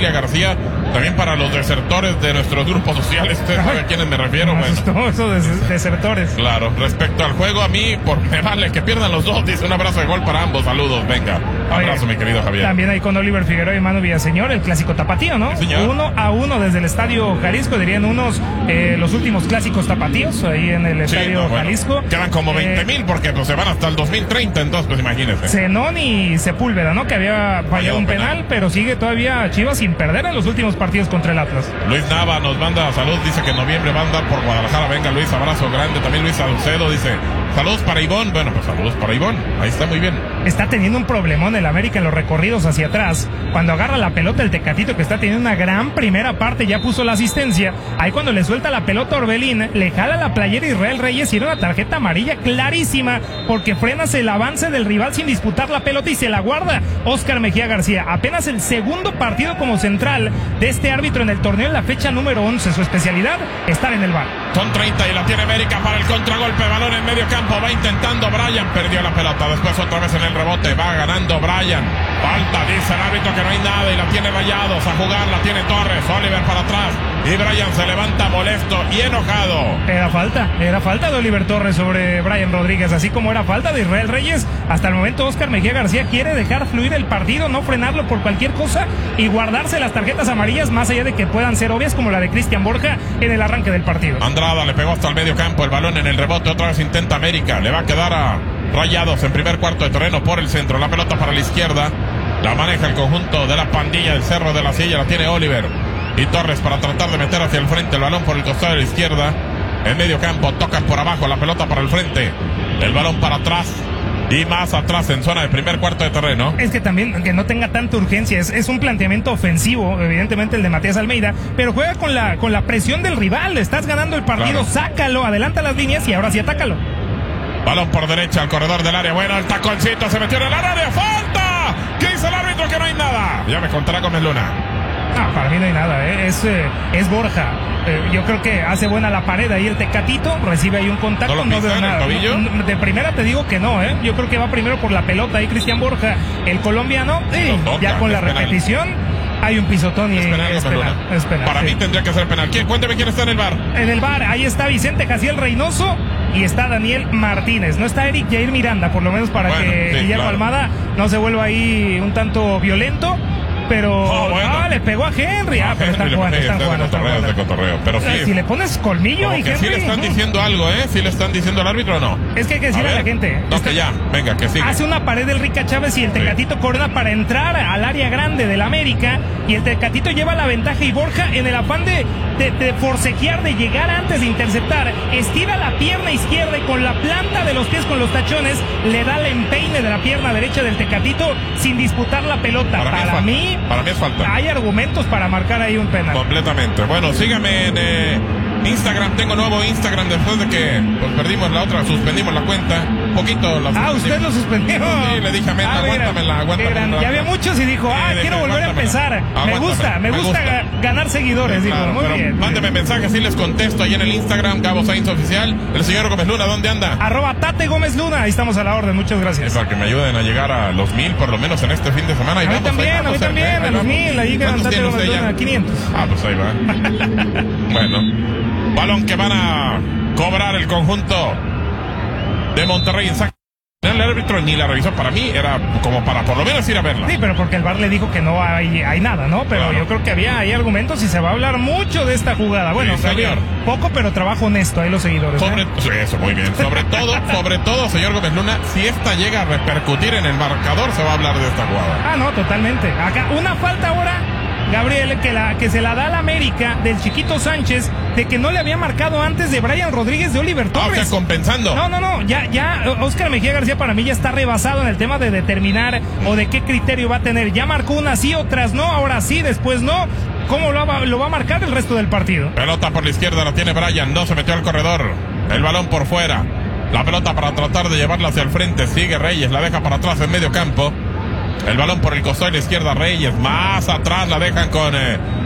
familia García, también para los desertores de nuestros grupos sociales. Usted sabe a quiénes me refiero. Me asustó eso de desertores. Claro, respecto al juego, a mí me vale que pierdan los dos. Dice un abrazo de gol para ambos. Saludos, venga. Abrazo, mi querido Javier. También ahí con Oliver Figueroa y Manu Villaseñor, el clásico tapatío, ¿no? Sí, señor. 1-1 desde el Estadio Jalisco, dirían unos los últimos clásicos tapatíos ahí en el Estadio Jalisco. Quedan como 20,000 porque pues, se van hasta el 2030, entonces pues imagínense. Zenón y Sepúlveda, ¿no? Que había fallado un penal, pero sigue todavía Chivas sin perder en los últimos partidos contra el Atlas. Luis Nava nos manda salud, dice que en noviembre va a andar por Guadalajara. Venga Luis, abrazo grande. También Luis Salcedo dice saludos para Ivón. Bueno, pues saludos para Ivón, ahí está muy bien. Está teniendo un problemón el América en los recorridos hacia atrás. Cuando agarra la pelota el Tecatito, que está teniendo una gran primera parte, ya puso la asistencia. Ahí cuando le suelta la pelota a Orbelín, le jala la playera Israel Reyes y era una tarjeta amarilla clarísima, porque frenas el avance del rival sin disputar la pelota y se la guarda Óscar Mejía García. Apenas el segundo partido como central de este árbitro en el torneo en la fecha número 11. Su especialidad, estar en el VAR. Son 30 y la tiene América para el contragolpe. Balón en medio campo, va intentando Brian, perdió la pelota. Después otra vez en el rebote, va ganando Brian. Falta, dice el árbitro que no hay nada y la tiene Rayados. A jugar, la tiene Torres. Oliver para atrás y Brian se levanta molesto y enojado. Era falta de Oliver Torres sobre Brian Rodríguez, así como era falta de Israel Reyes. Hasta el momento Óscar Mejía García quiere dejar fluir el partido, no frenarlo por cualquier cosa y guardarse las tarjetas amarillas, más allá de que puedan ser obvias, como la de Cristian Borja en el arranque del partido. Andrada le pegó hasta el medio campo, el balón en el rebote, otra vez intenta América, le va a quedar a Rayados en primer cuarto de terreno por el centro, la pelota para la izquierda, la maneja el conjunto de la pandilla del Cerro de la Silla, la tiene Oliver y Torres para tratar de meter hacia el frente el balón por el costado de la izquierda, en medio campo, tocan por abajo, la pelota para el frente, el balón para atrás y más atrás en zona de primer cuarto de terreno. Es que también que no tenga tanta urgencia, es un planteamiento ofensivo, evidentemente el de Matías Almeida, pero juega con la presión del rival. Estás ganando el partido, claro. Sácalo, adelanta las líneas y ahora sí atácalo. Balón por derecha al corredor del área, bueno, el taconcito se metió en el área, ¡falta! ¿Qué dice el árbitro? Que no hay nada. Ya me contará Gómez Luna. No, para mí no hay nada, es Borja. Yo creo que hace buena la pared ahí el Tecatito, recibe ahí un contacto, no veo nada. De primera te digo que no, yo creo que va primero por la pelota ahí Cristian Borja, el colombiano, ya con la repetición hay un pisotón y es penal. Para mí tendría que ser penal. Cuénteme quién está en el VAR. En el VAR, ahí está Vicente Jaciel Reynoso y está Daniel Martínez. No está Eric Jair Miranda, por lo menos para que Guillermo Almada no se vuelva ahí un tanto violento. Pero le pegó a Henry. Pero están jugando. De cotorreo. Pero sí, si le pones colmillo y Henry. Sí le están diciendo algo, ¿Sí le están diciendo al árbitro o no? Es que hay que decirle a la gente. No, que ya, venga, que siga. Hace una pared del Rica Chávez y el Tecatito corona para entrar al área grande del América. Y el Tecatito lleva la ventaja y Borja, en el afán de forcejear, de llegar antes de interceptar, estira la pierna izquierda y con la planta de los pies, con los tachones, le da el empeine de la pierna derecha del Tecatito sin disputar la pelota. Para mí es falta. Hay argumentos para marcar ahí un penal. Completamente. Bueno, sígame en Instagram. Tengo nuevo Instagram después de que perdimos la otra, suspendimos la cuenta. Un poquito la ¿usted lo suspendió? Sí, le dije a Meta, aguántamela. Ya había muchos y dijo, quiero volver a empezar. Me gusta ganar seguidores. Claro, digo, muy bien. Mándeme mensajes y les contesto ahí en el Instagram, Gabo Sainz Oficial. El señor Gómez Luna, ¿dónde anda? @Tate Gómez Luna, ahí estamos a la orden, muchas gracias. Para que me ayuden a llegar a los 1000 por lo menos en este fin de semana. A mí también, a los 1000, ahí quedan Tate Gómez Luna, 500. Pues ahí va. Bueno, balón que van a cobrar el conjunto de Monterrey en saque. El árbitro ni la revisó, para mí era como para por lo menos ir a verla. Sí, pero porque el VAR le dijo que no hay nada, ¿no? Pero claro, yo creo que hay argumentos y se va a hablar mucho de esta jugada. Bueno, sí, señor. Poco, pero trabajo honesto, ahí los seguidores. Eso, muy bien. Sobre todo, señor Gómez Luna, si esta llega a repercutir en el marcador, se va a hablar de esta jugada. No, totalmente. Acá, una falta ahora, Gabriel, que se la da al América del Chiquito Sánchez, de que no le había marcado antes de Brian Rodríguez de Oliver Torres. O sea, compensando. No, ya Óscar Mejía García para mí ya está rebasado en el tema de determinar o de qué criterio va a tener. Ya marcó unas sí, otras no, ahora sí, después no. ¿Cómo lo va a marcar el resto del partido? Pelota por la izquierda, la tiene Brian, no se metió al corredor. El balón por fuera. La pelota para tratar de llevarla hacia el frente, sigue Reyes, la deja para atrás en medio campo. El balón por el costado de la izquierda, Reyes, más atrás la dejan con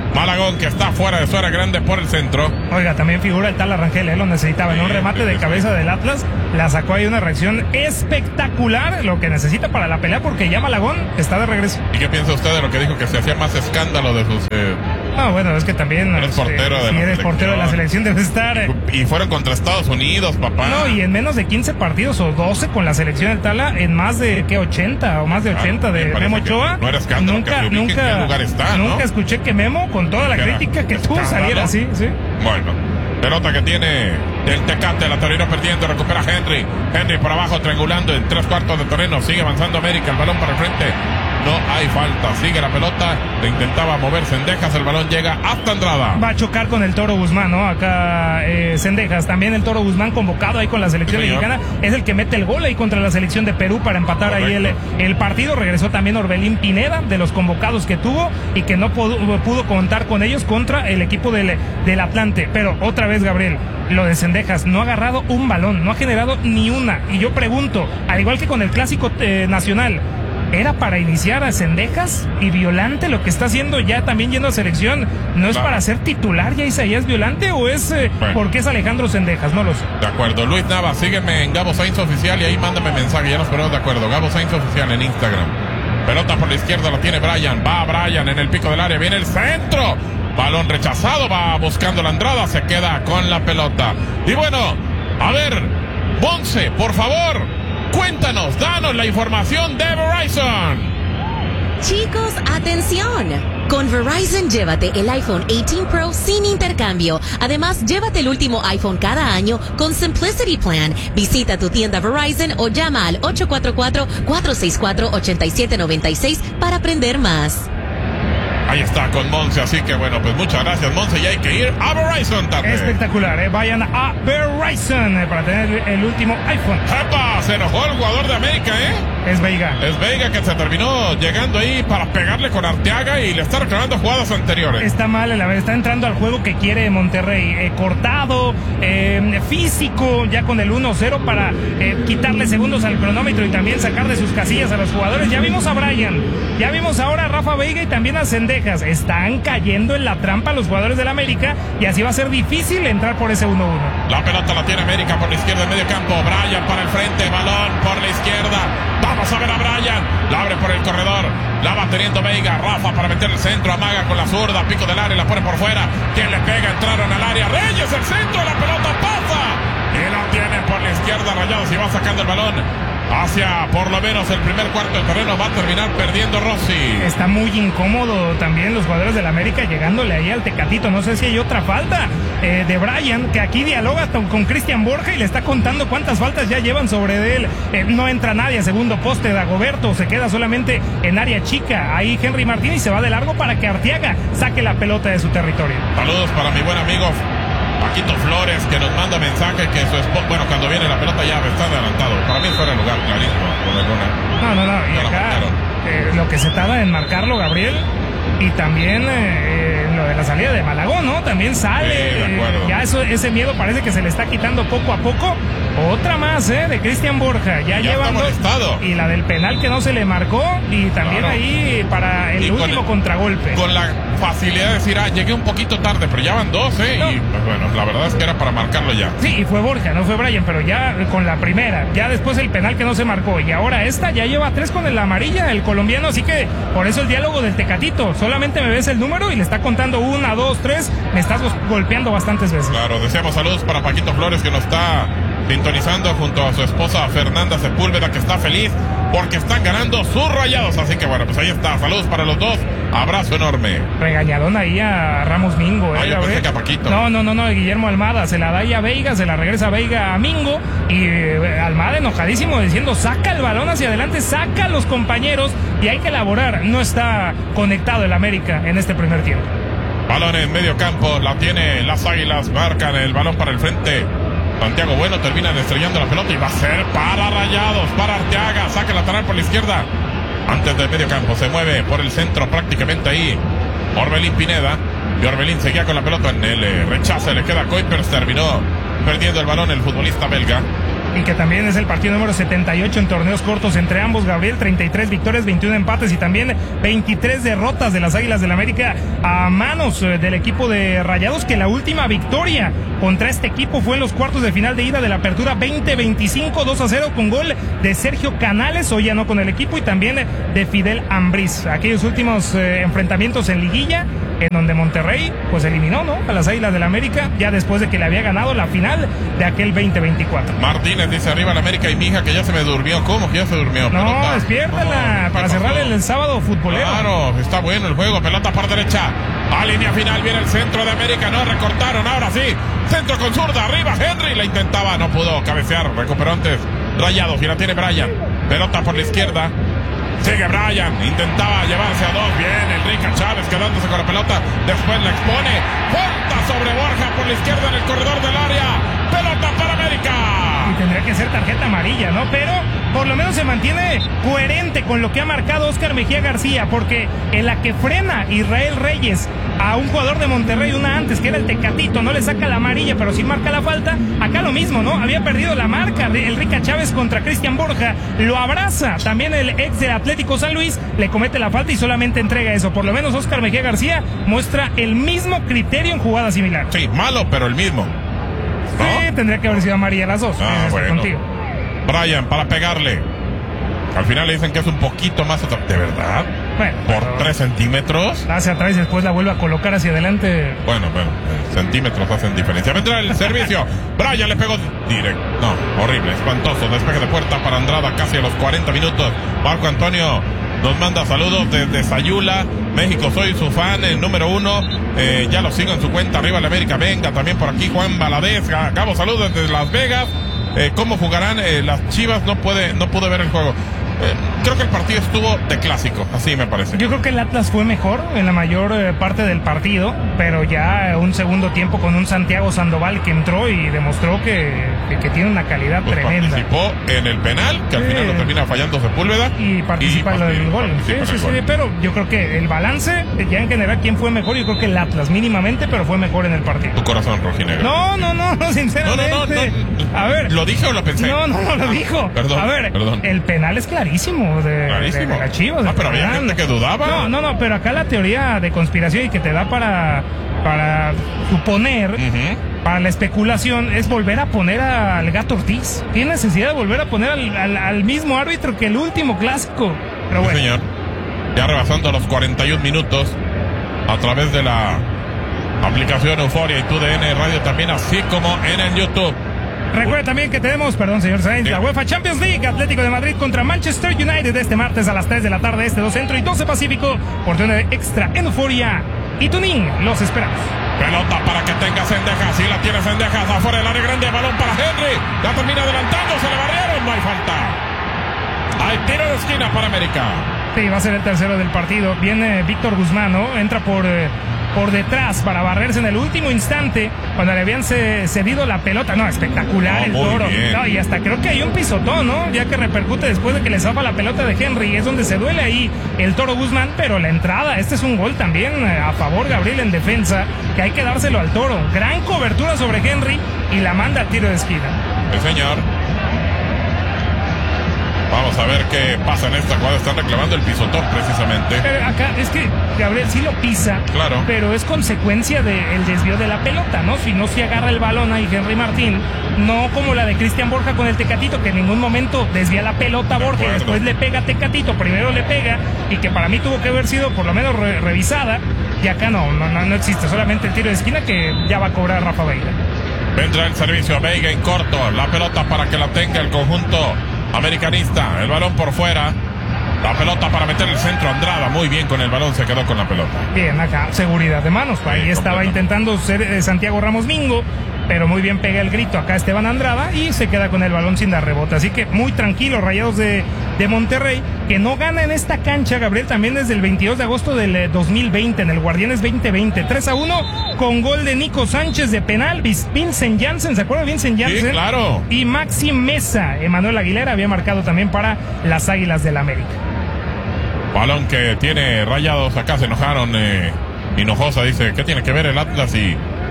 Malagón, que está fuera de su área grande por el centro. Oiga, también figura el tal Arrangel, lo necesitaba en un remate de cabeza del Atlas. La sacó ahí una reacción espectacular, lo que necesita para la pelea, porque ya Malagón está de regreso. ¿Y qué piensa usted de lo que dijo que se hacía más escándalo de sus... bueno, es que también... Eres portero de la eres portero de la selección, debe estar... Y fueron contra Estados Unidos, papá. No, y en menos de 15 partidos o 12 con la selección del Tala, en más de, 80 o más de 80 de Memo Ochoa. No era escándalo, nunca, en qué lugar está, ¿no? Nunca escuché que Memo, con toda la crítica que tuvo, saliera así, sí. Bueno, pelota que tiene el Tecate, la terminó perdiendo, recupera Henry. Henry por abajo, triangulando en 3/4 de terreno, sigue avanzando América, el balón para el frente. No hay falta, sigue la pelota, le intentaba mover Cendejas, el balón llega hasta Andrada. Va a chocar con el Toro Guzmán, ¿no? Acá Cendejas, también el Toro Guzmán convocado ahí con la selección mexicana, es el que mete el gol ahí contra la selección de Perú para empatar. Correcto. Ahí el partido. Regresó también Orbelín Pineda, de los convocados que tuvo y que no pudo contar con ellos contra el equipo del Atlante. Pero otra vez, Gabriel, lo de Cendejas, no ha agarrado un balón, no ha generado ni una. Y yo pregunto, al igual que con el Clásico Nacional, ¿era para iniciar a Cendejas y Violante lo que está haciendo ya también yendo a selección? ¿No es para ser titular ya Isaías Violante o es porque es Alejandro Cendejas? No lo sé. De acuerdo, Luis Nava, sígueme en Gabo Sainz Oficial y ahí mándame mensaje, ya nos ponemos de acuerdo. Gabo Sainz Oficial en Instagram. Pelota por la izquierda, la tiene Brian, va Brian en el pico del área, viene el centro. Balón rechazado, va buscando la Andrada, se queda con la pelota. Y bueno, a ver, Monse, por favor, cuéntanos, danos la información de Verizon. Chicos, atención. Con Verizon, llévate el iPhone 18 Pro sin intercambio. Además, llévate el último iPhone cada año con Simplicity Plan. Visita tu tienda Verizon o llama al 844-464-8796 para aprender más. Ahí está con Monse, así que bueno, pues muchas gracias, Monse, y hay que ir a Verizon también. Espectacular, vayan a Verizon para tener el último iPhone. ¡Epa! Se enojó el jugador de América, Es Veiga. Es Veiga que se terminó llegando ahí para pegarle con Arteaga y le está reclamando jugadas anteriores. Está mal, está entrando al juego que quiere Monterrey. Cortado, físico, ya con el 1-0 para quitarle segundos al cronómetro y también sacar de sus casillas a los jugadores. Ya vimos a Brian, ya vimos ahora a Rafa Veiga y también a Cendejas. Están cayendo en la trampa los jugadores del América y así va a ser difícil entrar por ese 1-1. La pelota la tiene América por la izquierda en medio campo. Brian para el frente, balón por la izquierda. Vamos a ver a Brian. La abre por el corredor. La va teniendo Veiga. Rafa para meter el centro. Amaga con la zurda. Pico del área. La pone por fuera. ¿Quién le pega? Entraron al área. Reyes el centro. La pelota pasa. Y la tiene por la izquierda Rayados y va sacando el balón hacia por lo menos el primer cuarto de terreno. Va a terminar perdiendo Rossi. Está muy incómodo también los jugadores del América llegándole ahí al Tecatito. No sé si hay otra falta de Brian, que aquí dialoga con Cristian Borja y le está contando cuántas faltas ya llevan sobre él. No entra nadie a segundo poste. Dagoberto se queda solamente en área chica. Ahí Henry Martínez se va de largo para que Arteaga saque la pelota de su territorio. Saludos para mi buen amigo Paquito Flores, que nos manda mensaje que su esposo, bueno, cuando viene la pelota ya está adelantado. Para mí fuera el lugar, clarísimo, con alguna. No. Y acá lo que se tarda en marcarlo, Gabriel, y también lo de la salida de Malagón, ¿no? También sale. Ya ese miedo parece que se le está quitando poco a poco. Otra más, de Cristian Borja. Ya llevan dos. Y la del penal que no se le marcó. Y también ahí para el último contragolpe. Con la facilidad de decir, llegué un poquito tarde, pero ya van dos, no. Y pues bueno, la verdad es que era para marcarlo ya. Sí, y fue Borja, no fue Brian, pero ya con la primera, ya después el penal que no se marcó, y ahora esta ya lleva 3 con la amarilla, el colombiano, así que por eso el diálogo del Tecatito, solamente me ves el número y le está contando 1, 2, 3, me estás golpeando bastantes veces. Claro, deseamos saludos para Paquito Flores, que nos está sintonizando junto a su esposa Fernanda Sepúlveda, que está feliz porque están ganando sus Rayados, así que bueno, pues ahí está, saludos para los dos, abrazo enorme. Regañadón ahí a Ramos Mingo, yo pensé que a Paquito. No, Guillermo Almada, se la da ahí a Veiga, se la regresa a Veiga a Mingo, y Almada enojadísimo diciendo, saca el balón hacia adelante, saca a los compañeros, y hay que elaborar, no está conectado el América en este primer tiempo. Balón en medio campo, la tiene las Águilas, marcan el balón para el frente. Santiago Bueno termina estrellando la pelota y va a ser para Rayados, para Arteaga, saca el lateral por la izquierda. Antes del medio campo se mueve por el centro prácticamente ahí Orbelín Pineda. Y Orbelín seguía con la pelota en el rechazo, le queda Kuipers, terminó perdiendo el balón el futbolista belga. y que también es el partido número 78 en torneos cortos entre ambos, Gabriel. 33 victorias, 21 empates y también 23 derrotas de las Águilas del América a manos del equipo de Rayados, que la última victoria contra este equipo fue en los cuartos de final de ida de la Apertura 2025, 2-0 con gol de Sergio Canales, hoy ya no con el equipo, y también de Fidel Ambriz. Aquellos últimos enfrentamientos en liguilla, en donde Monterrey pues eliminó, ¿no?, a las Águilas del América, ya después de que le había ganado la final de aquel 2024. Martínez dice arriba el América, y mi hija que ya se me durmió. ¿Cómo que ya se durmió? No, Pelota. despiértala, No, para cerrar el sábado futbolero. Claro, está bueno el juego. Pelota por derecha, a línea final, viene el centro de América, no recortaron, ahora sí, centro con zurda, arriba Henry, la intentaba, no pudo cabecear, recuperó antes Rayados, y la tiene Brian. Pelota por la izquierda, sigue Brian, intentaba llevarse a dos, bien Enrique Chávez quedándose con la pelota, después la expone, falta sobre Borja por la izquierda en el corredor del área, pelota para América. Y tendría que ser tarjeta amarilla, ¿no? Pero por lo menos se mantiene coherente con lo que ha marcado Óscar Mejía García, porque en la que frena Israel Reyes a un jugador de Monterrey una antes, que era el Tecatito, no le saca la amarilla, pero sí marca la falta. Acá lo mismo, ¿no? Había perdido la marca de Enrique Chávez contra Cristian Borja, lo abraza también el ex del Atlético San Luis, le comete la falta y solamente entrega eso. Por lo menos Óscar Mejía García muestra el mismo criterio en jugadas similares. Sí, malo, pero el mismo. Sí, tendría que haber sido amarilla las dos. Bueno. Contigo. Brian para pegarle. Al final le dicen que es un poquito más atrás. ¿De verdad? Bueno, por 3 centímetros. Hacia atrás y después la vuelve a colocar hacia adelante. Bueno, centímetros hacen diferencia. Vendrá el servicio. Brian le pegó directo. No, horrible, espantoso. Despeje de puerta para Andrada casi a los 40 minutos. Marco Antonio nos manda saludos desde Sayula, México. Soy su fan, el número 1. Ya lo sigo en su cuenta, arriba la América. Venga, también por aquí Juan Valadez. Cabo, saludos desde Las Vegas. ¿Cómo jugarán las Chivas? No pude ver el juego. Creo que el partido estuvo de clásico, así me parece. Yo creo que el Atlas fue mejor en la mayor parte del partido, pero ya un segundo tiempo con un Santiago Sandoval que entró y demostró que tiene una calidad tremenda. Participó en el penal, que al final lo termina fallando Sepúlveda. Y participa en el gol. Sí, pero yo creo que el balance, ya en general, ¿quién fue mejor? Yo creo que el Atlas, mínimamente, pero fue mejor en el partido. Tu corazón rojinegro. No, sinceramente. No. A ver. ¿Lo dije o lo pensé? No lo dijo. Perdón, a ver, perdón. El penal es clarísimo de la Chivas. Pero había gente que dudaba. No, pero acá la teoría de conspiración y que te da para suponer, para la especulación, es volver a poner al Gato Ortiz. Tiene necesidad de volver a poner al mismo árbitro que el último clásico. Pero bueno. Sí, señor. Ya rebasando los 41 minutos a través de la aplicación Euforia y TUDN Radio también, así como en el YouTube. Recuerda también que tenemos, perdón señor Sainz, la UEFA Champions League, Atlético de Madrid contra Manchester United este martes a las 3 de la tarde, 2 Centro y 12 Pacífico, por TUDN Extra en Euforia y Tuning. Los esperamos. Pelota para que tenga Cendejas, y la tiene Cendejas, afuera del área grande, balón para Henry, la termina adelantando, se le barrieron, no hay falta. Hay tiro de esquina para América. Sí, va a ser el tercero del partido. Viene Víctor Guzmán, ¿no? Entra por detrás para barrerse en el último instante cuando le habían cedido la pelota. No, espectacular el Toro. No, y hasta creo que hay un pisotón, ¿no? Ya que repercute después de que le zafa la pelota de Henry. Es donde se duele ahí el Toro Guzmán, pero la entrada, este es un gol también a favor, Gabriel, en defensa, que hay que dárselo al Toro. Gran cobertura sobre Henry y la manda al tiro de esquina. Sí, señor. Vamos a ver qué pasa en esta jugada. Están reclamando el pisotón precisamente. Pero acá es que Gabriel sí lo pisa, claro, pero es consecuencia del desvío de la pelota, ¿no? Si no se agarra el balón ahí Henry Martín, no como la de Cristian Borja con el Tecatito, que en ningún momento desvía la pelota a Borja y después le pega a Tecatito, primero le pega, y que para mí tuvo que haber sido por lo menos revisada, y acá no existe, solamente el tiro de esquina que ya va a cobrar Rafa Veiga. Vendrá el servicio a Veiga en corto, la pelota para que la tenga el conjunto americanista, el balón por fuera, la pelota para meter el centro. Andrada muy bien con el balón, se quedó con la pelota. Bien, acá, seguridad de manos, ahí estaba intentando ser Santiago Ramos Mingo, pero muy bien pega el grito acá Esteban Andrada y se queda con el balón sin dar rebote. Así que muy tranquilo, Rayados de Monterrey, que no gana en esta cancha, Gabriel, también desde el 22 de agosto del 2020, en el Guardianes 2020, 3-1, con gol de Nico Sánchez de penal, Vincent Janssen, ¿se acuerda de Vincent Janssen? Sí, claro. Y Maxi Mesa, Emanuel Aguilera había marcado también para las Águilas del América. Balón que tiene Rayados, acá se enojaron, Hinojosa dice, ¿qué tiene que ver el Atlas y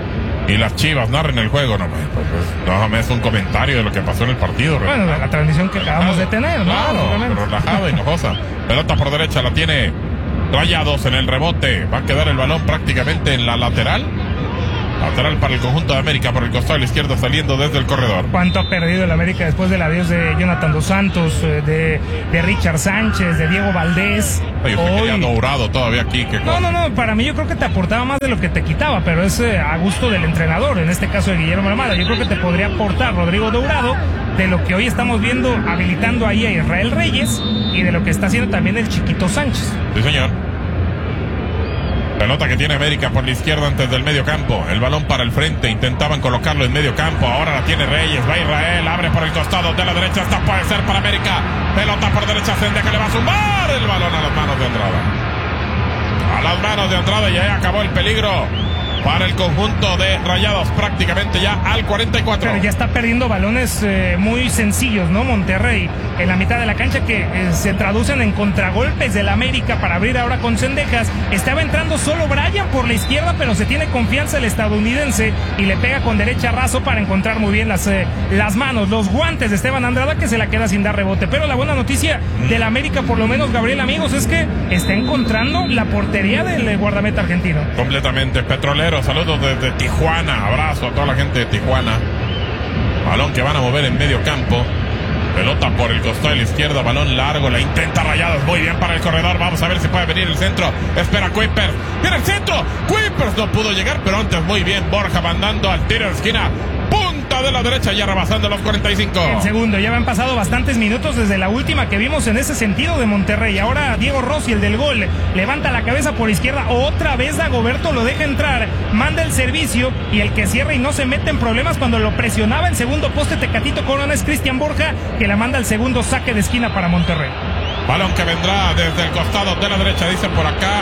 y las Chivas narren el juego. No, es un comentario de lo que pasó en el partido. Bueno, de la transmisión que acabamos de tener, ¿no? Claro, relajada y enojosa. Pelota por derecha, la tiene Rayados en el rebote. Va a quedar el balón prácticamente en la lateral. Lateral para el conjunto de América por el costado de la izquierda saliendo desde el corredor. ¿Cuánto ha perdido el América después del adiós de Jonathan Dos Santos, de Richard Sánchez, de Diego Valdés? Yo quería Dourado todavía aquí. No, para mí yo creo que te aportaba más de lo que te quitaba, pero es a gusto del entrenador, en este caso de Guillermo Almada. Yo creo que te podría aportar Rodrigo Dourado de lo que hoy estamos viendo habilitando ahí a Israel Reyes y de lo que está haciendo también el Chiquito Sánchez. Sí, señor. Pelota que tiene América por la izquierda antes del medio campo. El balón para el frente. Intentaban colocarlo en medio campo. Ahora la tiene Reyes. Va Israel. Abre por el costado de la derecha. Esta puede ser para América. Pelota por derecha. Sende que le va a sumar el balón a las manos de Andrada. A las manos de Andrada. Y ahí acabó el peligro para el conjunto de Rayados. Prácticamente ya al 44. Pero ya está perdiendo balones muy sencillos, ¿no? Monterrey en la mitad de la cancha que se traducen en contragolpes del América para abrir ahora con Cendejas. Estaba entrando solo Bryan por la izquierda, pero se tiene confianza el estadounidense y le pega con derecha Razo para encontrar muy bien las manos, los guantes de Esteban Andrada, que se la queda sin dar rebote. Pero la buena noticia del América, por lo menos Gabriel, amigos, es que está encontrando la portería del guardameta argentino. Completamente. Petrolero, saludos desde Tijuana. Abrazo a toda la gente de Tijuana. Balón que van a mover en medio campo. Pelota por el costado de la izquierda, balón largo, la intenta Rayados, muy bien para el corredor, vamos a ver si puede venir el centro, espera Kuipers, viene el centro, Kuipers no pudo llegar, pero antes muy bien Borja mandando al tiro de esquina, punta de la derecha ya rebasando los 45. El segundo, ya han pasado bastantes minutos desde la última que vimos en ese sentido de Monterrey. Ahora Diego Rossi, el del gol, levanta la cabeza por izquierda, otra vez Dagoberto lo deja entrar, manda el servicio y el que cierra y no se mete en problemas cuando lo presionaba en segundo poste Tecatito Corona es Cristian Borja, que la manda al segundo saque de esquina para Monterrey. Balón que vendrá desde el costado de la derecha, dice por acá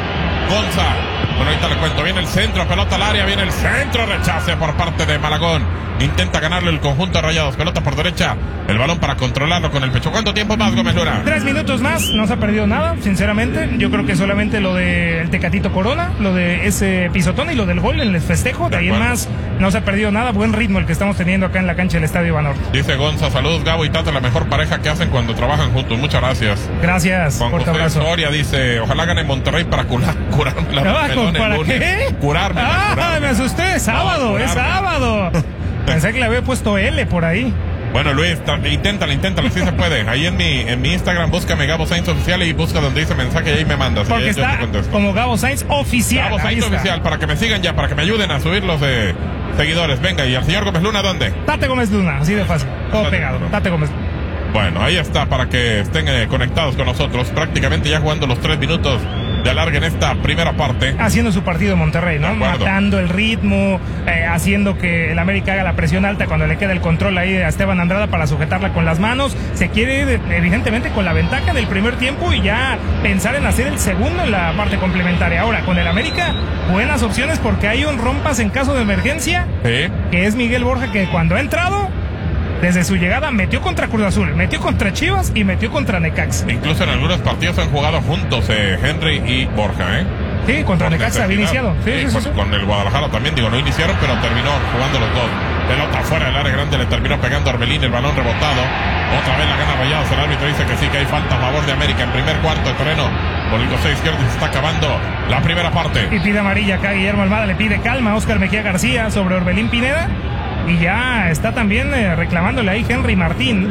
Gonza. Bueno, ahorita le cuento. Viene el centro, pelota al área, viene el centro, rechace por parte de Malagón. Intenta ganarle el conjunto de Rayados. Pelota por derecha, el balón para controlarlo con el pecho. ¿Cuánto tiempo más, Gómez Luna? 3 minutos más, no se ha perdido nada, sinceramente. Yo creo que solamente lo del Tecatito Corona, lo de ese pisotón y lo del gol en el festejo. De ahí en más, no se ha perdido nada. Buen ritmo el que estamos teniendo acá en la cancha del Estadio Banorte. Dice Gonza, saludos Gabo y Tato, la mejor pareja que hacen cuando trabajan juntos. Muchas gracias. Gracias, Juan fuerte José abrazo. Soria dice, ojalá gane Monterrey para curarme la pelón el lunes. ¿Qué? Curarme. Me asusté, es sábado, es sábado. Pensé que le había puesto L por ahí. Bueno, Luis, inténtalo, sí se puede. Ahí en mi Instagram, búscame Gabo Sainz Oficial y busca donde dice mensaje y ahí me mandas. Porque está como Gabo Sainz Oficial. Gabo Sainz Oficial, para que me sigan ya, para que me ayuden a subir los seguidores. Venga, ¿y al señor Gómez Luna dónde? Tate Gómez Luna, así de fácil. Todo pegado, Tate Gómez Luna. Bueno, ahí está, para que estén conectados con nosotros. Prácticamente ya jugando los 3 minutos de alargue en esta primera parte. Haciendo su partido Monterrey, ¿no? Matando el ritmo, haciendo que el América haga la presión alta cuando le queda el control ahí a Esteban Andrada para sujetarla con las manos. Se quiere ir, evidentemente, con la ventaja del primer tiempo y ya pensar en hacer el segundo en la parte complementaria. Ahora, con el América, buenas opciones porque hay un rompas en caso de emergencia, ¿sí? Que es Miguel Borja, que cuando ha entrado, desde su llegada, metió contra Cruz Azul, metió contra Chivas y metió contra Necaxa. Incluso en algunos partidos han jugado juntos Henry y Borja, ¿eh? Sí, contra Necaxa había iniciado. Sí, con el Guadalajara también, no iniciaron, pero terminó jugando los dos. Pelota fuera del área grande, le terminó pegando a Orbelín, el balón rebotado. Otra vez la gana Rayados, el árbitro dice que sí, que hay falta a favor de América en primer cuarto de terreno. Por el costado izquierdo se está acabando la primera parte. Y pide amarilla acá, Guillermo Almada le pide calma a Óscar Mejía García sobre Orbelín Pineda. Y ya está también reclamándole ahí Henry Martín.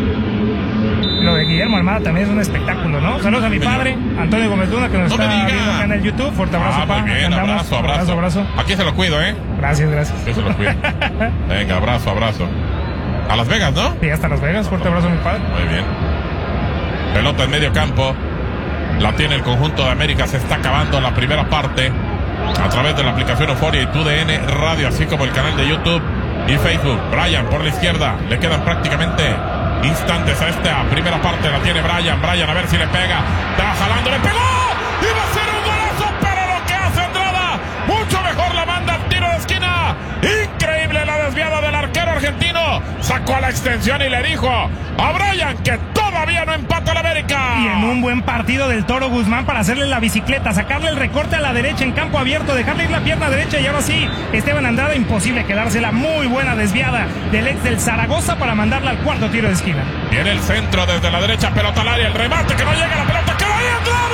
Lo de Guillermo Almada también es un espectáculo, ¿no? Saludos a mi padre, Antonio Gómez Luna, que nos está viendo acá en el YouTube. Fuerte abrazo, muy bien, abrazo. Aquí se lo cuido, ¿eh? Gracias. Aquí se lo cuido. Venga, abrazo. A Las Vegas, ¿no? Sí, hasta Las Vegas. Fuerte abrazo a mi padre. Muy bien. Pelota en medio campo. La tiene el conjunto de América. Se está acabando la primera parte a través de la aplicación Euforia y TUDN Radio, así como el canal de YouTube y Facebook. Bryan por la izquierda, le quedan prácticamente instantes a esta primera parte. La tiene Bryan, a ver si le pega, está jalando, le pegó, iba a ser un golazo, pero lo que hace Andrada, mucho mejor, la manda al tiro de esquina, increíble la desviada del arquero argentino, sacó a la extensión y le dijo a Brian que todavía no empata el América. Y en un buen partido del Toro Guzmán para hacerle la bicicleta, sacarle el recorte a la derecha en campo abierto, dejarle ir la pierna derecha y ahora sí, Esteban Andrade imposible quedársela. Muy buena desviada del ex del Zaragoza para mandarla al cuarto tiro de esquina. Viene el centro desde la derecha, pelota al área, el remate que no llega, la pelota queda ahí atrás.